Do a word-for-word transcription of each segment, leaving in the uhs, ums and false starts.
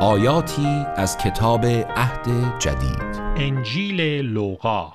آیاتی از کتاب عهد جدید. انجیل لوقا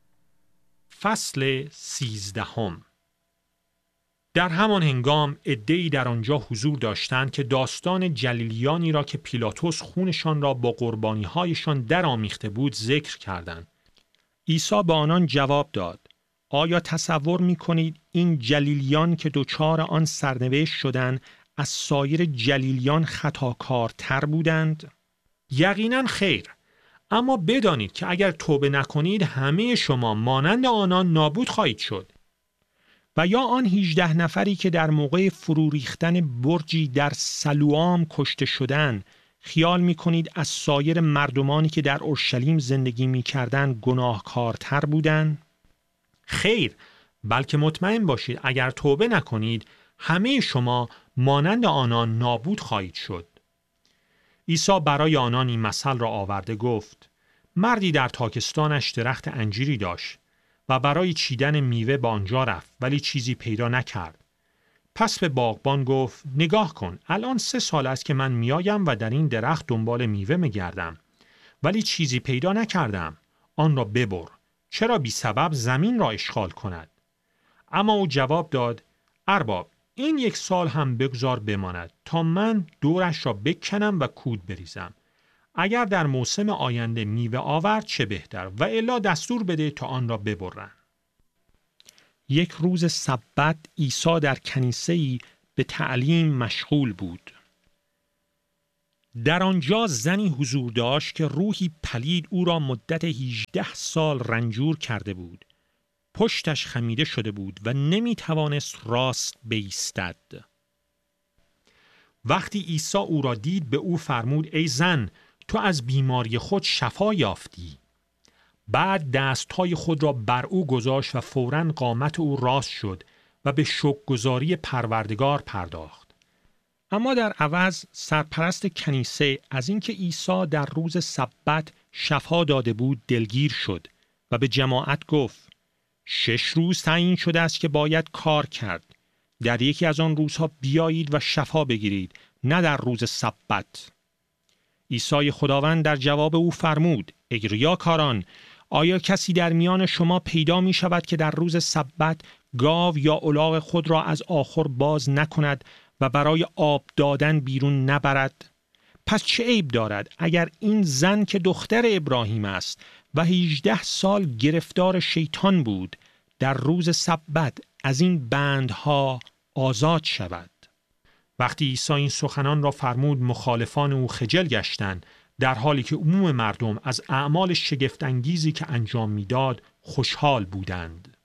فصل سیزدهم. در همان هنگام عده‌ای در آنجا حضور داشتند که داستان جلیلیانی را که پیلاطس خونشان را با قربانی‌هایشان درآمیخته بود ذکر کردند. عیسی به آنان جواب داد: آیا تصور می‌کنید این جلیلیان که دچار آن سرنوشت شدند از سایر جلیلیان خطاکارتر بودند؟ یقیناً خیر. اما بدانید که اگر توبه نکنید همه شما مانند آنان نابود خواهید شد. و یا آن هجده نفری که در موقع فرو ریختن برجی در سلوام کشته شدند، خیال می‌کنید از سایر مردمانی که در اورشلیم زندگی می‌کردند گناهکارتر بودند؟ خیر، بلکه مطمئن باشید اگر توبه نکنید همه شما مانند آنان نابود خواهید شد. عیسی برای آنان این مثل را آورده گفت: مردی در تاکستانش درخت انجیری داشت و برای چیدن میوه به آنجا رفت ولی چیزی پیدا نکرد. پس به باغبان گفت: نگاه کن، الان سه سال است که من میایم و در این درخت دنبال میوه میگردم ولی چیزی پیدا نکردم. آن را ببر، چرا بی سبب زمین را اشغال کند؟ اما او جواب داد: ارباب، این یک سال هم بگذار بماند تا من دورش را بکنم و کود بریزم. اگر در موسم آینده میوه آورد چه بهتر، و الا دستور بده تا آن را ببرن. یک روز سبت عیسی در کنیسه‌ای به تعلیم مشغول بود. در آنجا زنی حضور داشت که روحی پلید او را مدت هجده سال رنجور کرده بود. پشتش خمیده شده بود و نمی توانست راست بایستد. وقتی عیسی او را دید به او فرمود: ای زن، تو از بیماری خود شفا یافتی. بعد دستهای خود را بر او گذاشت و فوراً قامت او راست شد و به شکرگزاری پروردگار پرداخت. اما در عوض سرپرست کنیسه از اینکه عیسی در روز سبت شفا داده بود دلگیر شد و به جماعت گفت: شش روز تعیین شده است که باید کار کرد. در یکی از آن روزها بیایید و شفا بگیرید، نه در روز سبت. عیسی خداوند در جواب او فرمود: ای ریاکاران، آیا کسی در میان شما پیدا می شود که در روز سبت گاو یا الاغ خود را از آخر باز نکند و برای آب دادن بیرون نبرد؟ پس چه عیب دارد اگر این زن که دختر ابراهیم است و هجده سال گرفتار شیطان بود در روز سبت از این بندها آزاد شود؟ وقتی عیسی این سخنان را فرمود مخالفان او خجل گشتند، در حالی که عموم مردم از اعمال شگفت انگیزی که انجام میداد خوشحال بودند.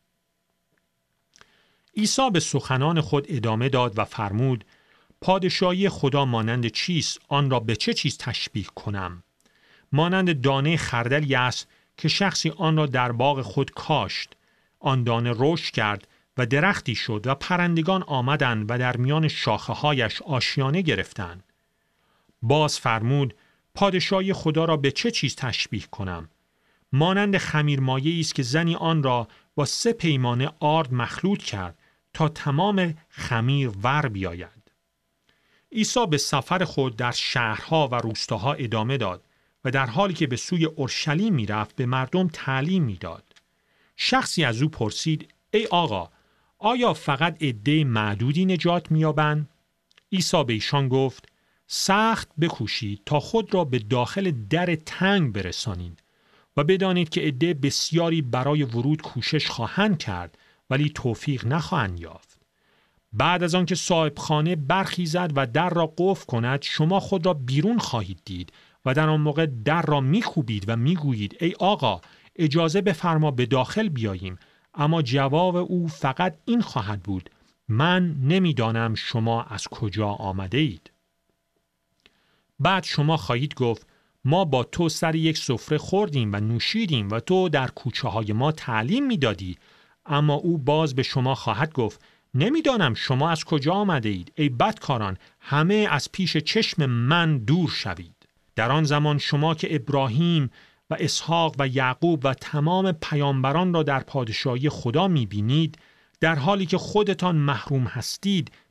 عیسی به سخنان خود ادامه داد و فرمود: پادشاهی خدا مانند چیست؟ آن را به چه چیز تشبیه کنم؟ مانند دانه خردلی است که شخصی آن را در باغ خود کاشت. آن دانه رشد کرد و درختی شد و پرندگان آمدند و در میان شاخه هایش آشیانه گرفتند. باز فرمود: پادشاهی خدا را به چه چیز تشبیه کنم؟ مانند خمیرمایه‌ای است که زنی آن را با سه پیمانه آرد مخلوط کرد تا تمام خمیر ور بیاید. عیسی به سفر خود در شهرها و روستاها ادامه داد و در حالی که به سوی اورشلیم می‌رفت به مردم تعلیم می‌داد. شخصی از او پرسید: ای آقا، آیا فقط عده معدودی نجات می‌یابند؟ عیسی به ایشان گفت: سخت بکوشید تا خود را به داخل در تنگ برسانید و بدانید که عده بسیاری برای ورود کوشش خواهند کرد ولی توفیق نخواهند یافت. بعد از آنکه صاحب خانه برخیزد و در را قفل کند شما خود را بیرون خواهید دید و در آن موقع در را میکوبید و میگویید: ای آقا، اجازه بفرما به داخل بیاییم. اما جواب او فقط این خواهد بود: من نمیدانم شما از کجا آمده اید. بعد شما خواهید گفت: ما با تو سر یک سفره خوردیم و نوشیدیم و تو در کوچه های ما تعلیم میدادی. اما او باز به شما خواهد گفت: نمیدانم شما از کجا آمده اید. ای بدکاران، همه از پیش چشم من دور شوید. در آن زمان شما که ابراهیم و اسحاق و یعقوب و تمام پیامبران را در پادشاهی خدا میبینید، در حالی که خودتان محروم هستید